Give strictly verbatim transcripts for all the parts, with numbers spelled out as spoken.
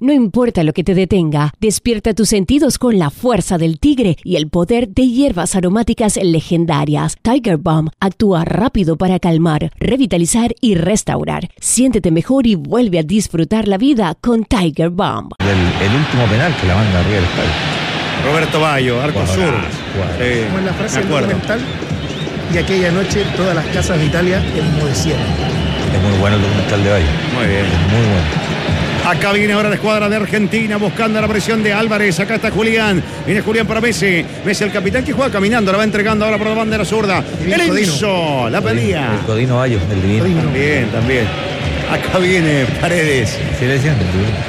No importa lo que te detenga, despierta tus sentidos con la fuerza del tigre y el poder de hierbas aromáticas legendarias. Tiger Balm actúa rápido para calmar, revitalizar y restaurar. Siéntete mejor y vuelve a disfrutar la vida con Tiger Balm. El, el último penal que la manda arriba del estadio. Roberto Bayo, arco sur. Sí, como en la frase del documental, y aquella noche todas las casas de Italia enmudecieron. Es muy bueno el documental de Bayo. Muy bien. Es muy bueno. Acá viene ahora la escuadra de Argentina buscando la presión de Álvarez. Acá está Julián. Viene Julián para Messi. Messi, el capitán que juega caminando. La va entregando ahora por la bandera zurda. El Enzo. La pelea. El Codino Bayo, el divino. También, también. Acá viene Paredes. Sí, le decían,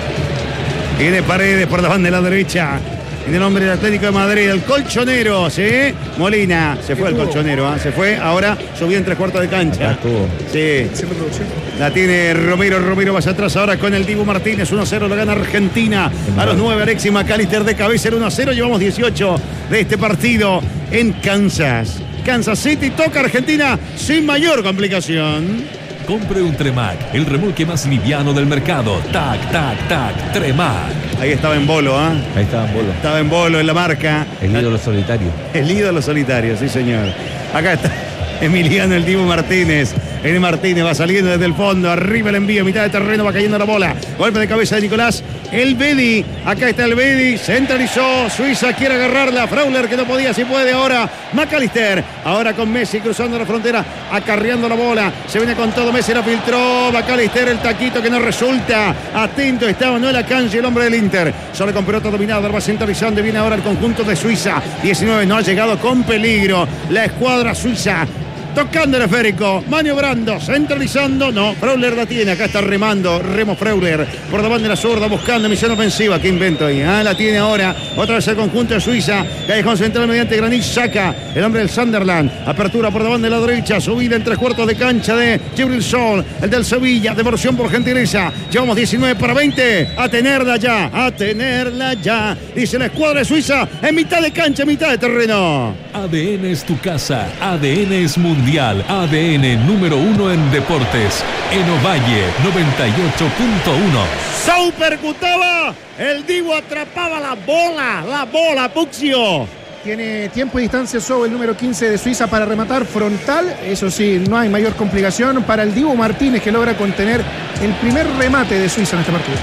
viene Paredes por la banda de la derecha. En el nombre del Atlético de Madrid, el colchonero, ¿sí? Molina, se fue el colchonero, ¿eh? Se fue, ahora subió en tres cuartos de cancha. Sí. La tiene Romero, Romero va hacia atrás ahora con el Dibu Martínez, uno a cero, lo gana Argentina. A los nueve, Alexis McAllister de cabeza, el uno a cero, llevamos dieciocho de este partido en Kansas. Kansas City toca Argentina sin mayor complicación. Compre un Tremac, el remolque más liviano del mercado. Tac, tac, tac, Tremac. Ahí estaba en bolo, ¿ah? ¿eh? Ahí estaba en bolo. Estaba en bolo en la marca. El ídolo solitario. El ídolo solitario, sí señor. Acá está Emiliano el Dibu Martínez. N. Martínez va saliendo desde el fondo. Arriba el envío, mitad de terreno, va cayendo la bola. Golpe de cabeza de Nicolás El Bedi. Acá está el Bedi. Centralizó. Suiza quiere agarrarla. Frauler que no podía, si puede ahora. McAllister. Ahora con Messi cruzando la frontera. Acarreando la bola. Se viene con todo. Messi la filtró. McAllister el taquito que no resulta. Atento estaba Noel Akanji, el hombre del Inter. Solo con pelota dominada. Va centralizando. Viene ahora el conjunto de Suiza. diecinueve. No ha llegado con peligro. La escuadra suiza. Tocando el esférico, maniobrando, centralizando. No, Frauler la tiene, acá está remando. Remo Frauler por la banda de la zurda, buscando misión ofensiva. Qué invento ahí, ¿eh? La tiene ahora. Otra vez el conjunto de Suiza. Callejón central mediante Granit Xhaka, el hombre del Sunderland. Apertura por la banda de la derecha. Subida en tres cuartos de cancha de Gibril Sol, el del Sevilla. Devolución por gentileza. Llevamos diecinueve para veinte. A tenerla ya, a tenerla ya. Dice la escuadra de Suiza en mitad de cancha, mitad de terreno. A D N es tu casa. A D N es mundial. A D N número uno en deportes. En Ovalle noventa y ocho punto uno. Sau percutaba. El Dibu atrapaba la bola. La bola, Puxio. Tiene tiempo y distancia sobre el número quince de Suiza para rematar frontal. Eso sí, no hay mayor complicación para el Dibu Martínez, que logra contener el primer remate de Suiza en este partido.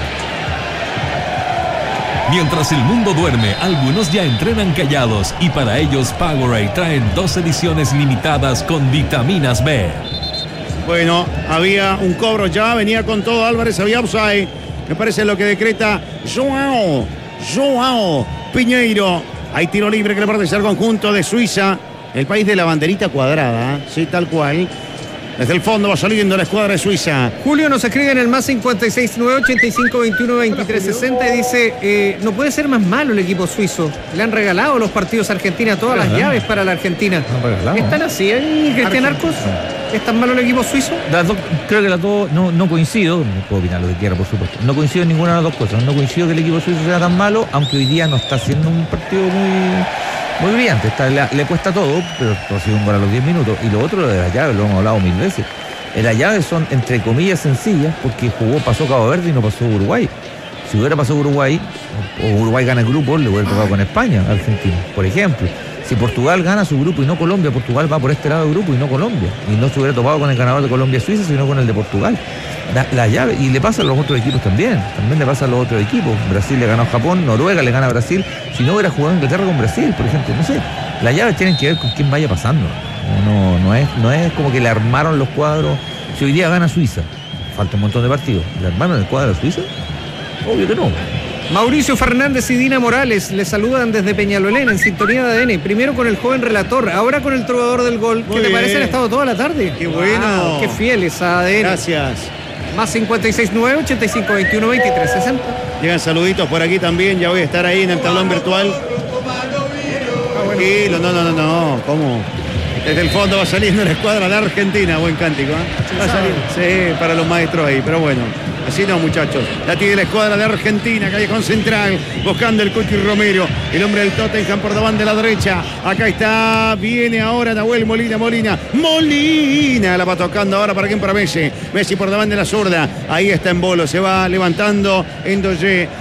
Mientras el mundo duerme, algunos ya entrenan callados y para ellos Powerade traen dos ediciones limitadas con vitaminas B. Bueno, había un cobro ya, venía con todo Álvarez, había offside. Me parece lo que decreta Joao, Joao Piñeiro. Hay tiro libre que le pertenece al conjunto de Suiza, el país de la banderita cuadrada, ¿eh? Sí, tal cual. Desde el fondo va saliendo la escuadra de Suiza. Julio nos escribe en el más cincuenta y seis nueve ochenta y cinco veintiuno veintitrés sesenta y dice, eh, no puede ser más malo el equipo suizo. Le han regalado los partidos a Argentina todas las llaves para la Argentina. ¿Están así ahí, Cristian Arcos? ¿Es tan malo el equipo suizo? Las dos, creo que las dos, no, no coincido, no puedo opinar lo que quiera, por supuesto. No coincido en ninguna de las dos cosas. No coincido que el equipo suizo sea tan malo, aunque hoy día no está haciendo un partido muy... Muy brillante, está, le, le cuesta todo, pero ha sido un gol a los diez minutos. Y lo otro, lo de las llaves, lo hemos hablado mil veces. Las llaves son, entre comillas, sencillas, porque jugó, pasó Cabo Verde y no pasó Uruguay. Si hubiera pasado Uruguay, o Uruguay gana el grupo, le hubiera tocado con España, Argentina, por ejemplo. Si Portugal gana su grupo y no Colombia, Portugal va por este lado del grupo y no Colombia. Y no se hubiera topado con el ganador de Colombia-Suiza, sino con el de Portugal. La, la llave, y le pasa a los otros equipos también, también le pasa a los otros equipos. Brasil le ganó a Japón, Noruega le gana a Brasil. Si no hubiera jugado Inglaterra con Brasil, por ejemplo, no sé. Las llaves tienen que ver con quién vaya pasando. No, no, es, no es como que le armaron los cuadros. Si hoy día gana Suiza, falta un montón de partidos, ¿le armaron el cuadro a Suiza? Obvio que no. Mauricio Fernández y Dina Morales le saludan desde Peñalolén en sintonía de A D N. Primero con el joven relator, ahora con el trovador del gol. Muy ¿Qué te bien. parece? Han estado toda la tarde. Qué bueno. Wow, qué fieles a A D N. Gracias. Más cincuenta y seis nueve ochenta y cinco veintiuno veintitrés sesenta. Llegan saluditos por aquí también. Ya voy a estar ahí en el tablón virtual. Tranquilo, no, no, no, no. ¿Cómo? Desde el fondo va saliendo la escuadra de Argentina. Buen cántico, ¿eh? Va a salir. Sí, para los maestros ahí, pero bueno. Así no, muchachos. La tiene la escuadra de Argentina, callejón central, buscando el Cuti Romero, el hombre del Tottenham por la de la derecha. Acá está, viene ahora Nahuel Molina, Molina, Molina. La va tocando ahora para quién, para Messi. Messi por la de la zurda. Ahí está en bolo, se va levantando Endoye.